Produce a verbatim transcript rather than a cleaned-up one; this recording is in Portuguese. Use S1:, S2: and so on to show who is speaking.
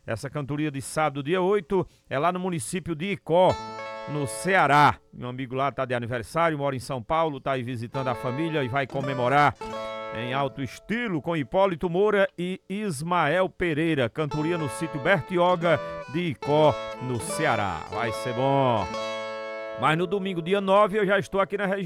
S1: Essa cantoria de sábado, dia oito, é lá no município de Icó, no Ceará. Meu amigo lá tá de aniversário, mora em São Paulo, tá aí visitando a família e vai comemorar em alto estilo com Hipólito Moura e Ismael Pereira. Cantoria no sítio Bertioga de Icó, no Ceará. Vai ser bom. Mas no domingo, dia nove, eu já estou aqui na região